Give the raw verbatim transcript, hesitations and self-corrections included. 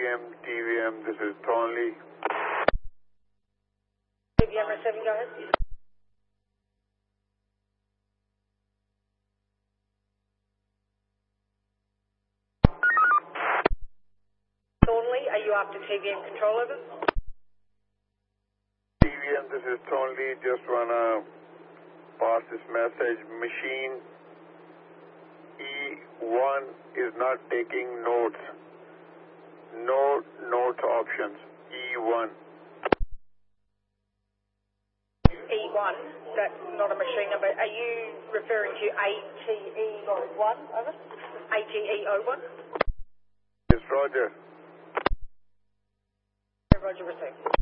M, T V M, this is Thornley. T V M receiving, go ahead. Thornley, are you after T V M control over? T V M, this is Thornley, just wanna pass this message. Machine E one is not taking notes. No note options. E one. E one, that's not a machine number. Are you referring to A T E one, over? A T E zero one? Yes, Roger. Roger, received.